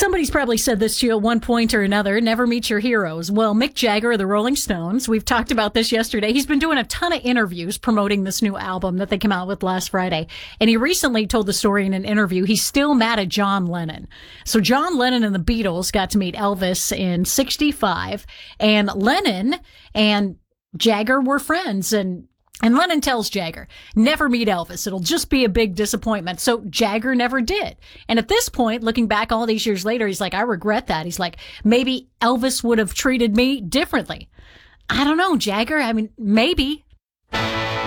Somebody's probably said this to you at one point or another, never meet your heroes. Well, Mick Jagger of the Rolling Stones, we've talked about this yesterday. He's been doing a ton of interviews promoting this new album that they came out with last Friday. And he recently told the story in an interview. He's still mad at John Lennon. So John Lennon and the Beatles got to meet Elvis in 1965, and Lennon and Jagger were friends, and Lennon tells Jagger, never meet Elvis. It'll just be a big disappointment. So Jagger never did. And at this point, looking back all these years later, he's like, I regret that. He's like, maybe Elvis would have treated me differently. I don't know, Jagger. I mean, maybe.